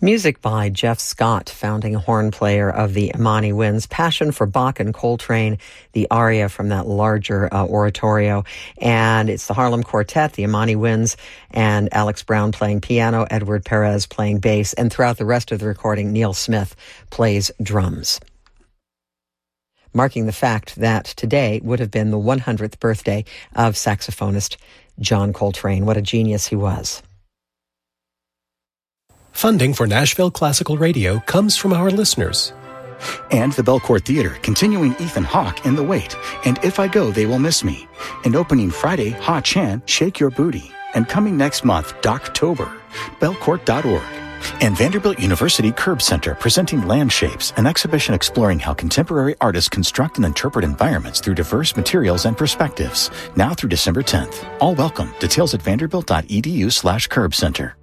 Music by Jeff Scott, founding horn player of the Imani Winds. Passion for Bach and Coltrane, the aria from that larger oratorio. And it's the Harlem Quartet, the Imani Winds, and Alex Brown playing piano, Edward Perez playing bass. And throughout the rest of the recording, Neil Smith plays drums. Marking the fact that today would have been the 100th birthday of saxophonist John Coltrane. What a genius he was. Funding for Nashville Classical Radio comes from our listeners. And the Belcourt Theater, continuing Ethan Hawke in The Wait, and If I Go, They Will Miss Me. And opening Friday, Ha Chan, Shake Your Booty. And coming next month, Doctober, belcourt.org. And Vanderbilt University Curb Center, presenting Land Shapes, an exhibition exploring how contemporary artists construct and interpret environments through diverse materials and perspectives. Now through December 10th. All welcome. Details at vanderbilt.edu/curbcenter.